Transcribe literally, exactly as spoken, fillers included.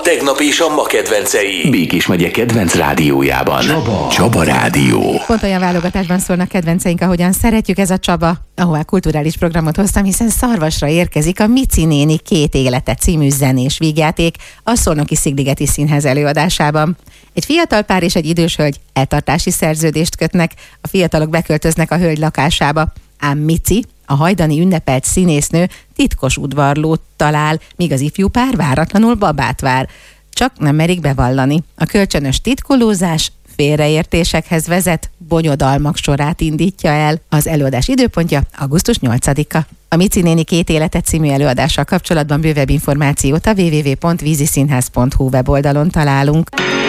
tegnap és a ma kedvencei. Békés megye kedvenc rádiójában. Csaba. Csaba Rádió. Pont olyan válogatásban szólnak kedvenceink, ahogyan szeretjük, ez a Csaba, ahová kulturális programot hoztam, hiszen Szarvasra érkezik a Mici néni Két élete című zenés vígjáték a Szolnoki Szigligeti Színház előadásában. Egy fiatal pár és egy idős hölgy eltartási szerződést kötnek, a fiatalok beköltöznek a hölgy lakásába, ám Mici, a hajdani ünnepelt színésznő titkos udvarlót talál, míg az ifjú pár váratlanul babát vár. Csak nem merik bevallani. A kölcsönös titkolózás félreértésekhez vezet, bonyodalmak sorát indítja el. Az előadás időpontja augusztus nyolcadika. A Mici néni Két élete című előadással kapcsolatban bővebb információt a double-u double-u double-u pont víziszínház pont hu weboldalon találunk.